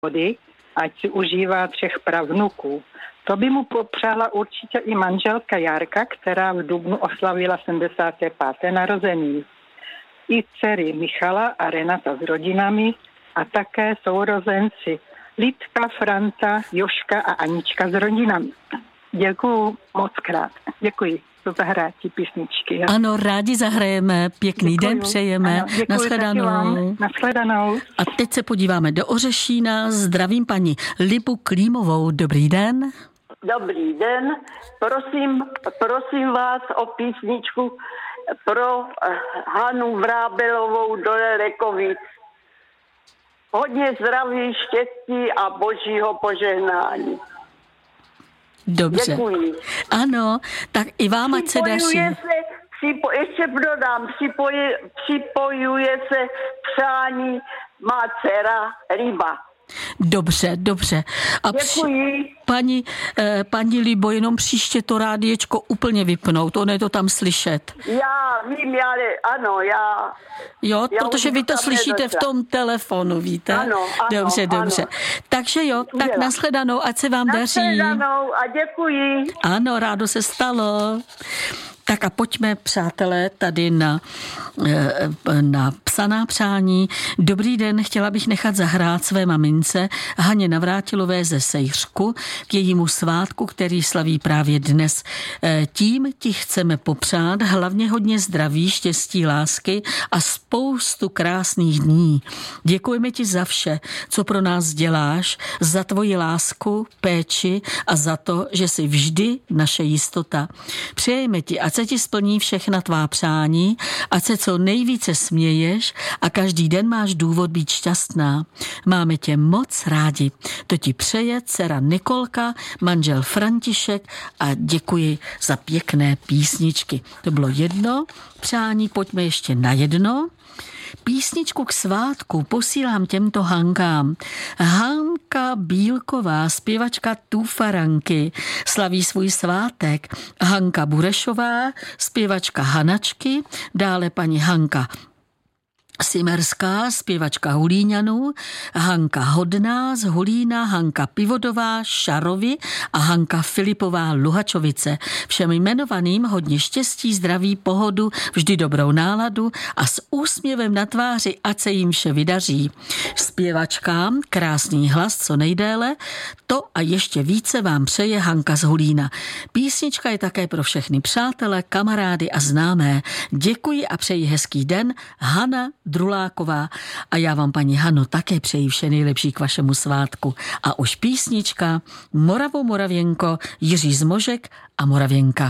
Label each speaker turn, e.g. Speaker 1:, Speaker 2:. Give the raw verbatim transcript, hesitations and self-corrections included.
Speaker 1: vody, ať si užívá třech pravnuků. To by mu popřála určitě i manželka Jarka, která v dubnu oslavila sedmdesáté páté narozeniny. I dcery Michala a Renata s rodinami a také sourozenci Lidka, Franta, Joška a Anička s rodinami. Děkuju moc krát. Děkuji za zahrátí písničky.
Speaker 2: Ano, rádi zahrajeme. Pěkný
Speaker 1: Děkuju.
Speaker 2: den přejeme.
Speaker 1: Ano,
Speaker 2: Nashledanou.
Speaker 1: Nashledanou.
Speaker 2: A teď se podíváme do Ořešína. Zdravím paní Libu Klímovou. Dobrý den.
Speaker 3: Dobrý den. Prosím, prosím vás o písničku pro Hanu Vrábelovou do Lekovic. Hodně zdraví, štěstí a božího požehnání.
Speaker 2: Dobře.
Speaker 3: Děkuji.
Speaker 2: Ano, tak i vám ať se daří.
Speaker 3: Se, připo, ještě dodám, připoje, připojuje se přání má dcera Ryba.
Speaker 2: Dobře, dobře. A
Speaker 3: Děkuji.
Speaker 2: Při, paní, eh, paní Libo, jenom příště to rádiečko úplně vypnout, ono je to tam slyšet.
Speaker 3: Já vím, já, ano, já...
Speaker 2: Jo,
Speaker 3: já
Speaker 2: protože vy to slyšíte v tom telefonu, víte?
Speaker 3: Ano, ano,
Speaker 2: Dobře,
Speaker 3: ano.
Speaker 2: dobře. Takže jo, tak
Speaker 3: Udělám.
Speaker 2: nashledanou, ať se vám daří.
Speaker 3: Nashledanou a děkuji.
Speaker 2: Ano, rádo se stalo. Tak a pojďme, přátelé, tady na, na psaná přání. Dobrý den, chtěla bych nechat zahrát své mamince Haně Navrátilové ze Sejřku k jejímu svátku, který slaví právě dnes. Tím ti chceme popřát hlavně hodně zdraví, štěstí, lásky a spoustu krásných dní. Děkujeme ti za vše, co pro nás děláš, za tvoji lásku, péči a za to, že jsi vždy naše jistota. Přejeme ti, ať se ti splní všechna tvá přání, ať se co nejvíce směješ a každý den máš důvod být šťastná. Máme tě moc rádi. To ti přeje dcera Nikolka, manžel František a děkuji za pěkné písničky. To bylo jedno přání, pojďme ještě na jedno. Písničku k svátku posílám těmto Hankám. Hanka Bílková, zpěvačka Tufaranky, slaví svůj svátek. Hanka Burešová, zpěvačka Hanačky, dále paní Hanka Simerská, zpěvačka Hulíňanů, Hanka Hodná z Hulína, Hanka Pivodová, Šarovi a Hanka Filipová, Luhačovice. Všem jmenovaným hodně štěstí, zdraví, pohodu, vždy dobrou náladu a s úsměvem na tváři, ať se jim vše vydaří. Zpěvačkám krásný hlas co nejdéle, to a ještě více vám přeje Hanka z Hulína. Písnička je také pro všechny přátele, kamarády a známé. Děkuji a přeji hezký den. Hana Druláková a já vám, paní Hano, také přeji vše nejlepší k vašemu svátku. A už písnička Moravo Moravěnko, Jiří Zmožek a Moravěnka.